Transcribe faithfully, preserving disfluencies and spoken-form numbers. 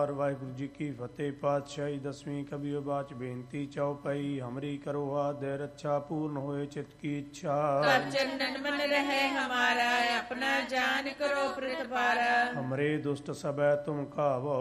ਓੰਕਾਰ। ਵਾਹਿਗੁਰੂ ਜੀ ਕੀ ਫਤਿਹ। ਪਾਤਸ਼ਾਹੀ ਦਸਵੀਂ ਕਬੀਰ ਬਾਚ ਬੇਨਤੀ ਚਉਪਈ। ਹਮਰੀ ਕਰੋ ਆਦਿ ਰੱਛਾ, ਪੂਰਨ ਹੋਏ ਚਿਤ ਕੀ ਇੱਛਾ। ਕਰ ਚੰਨਨ ਮਨ ਰਹੇ ਹਮਾਰਾ, ਆਪਣਾ ਜਾਨ ਕਰੋ ਪ੍ਰਤਪਾਰਾ। ਹਮਰੇ ਦੁਸ਼ਟ ਸਭੈ ਤੁਮ ਕਾਵੋ,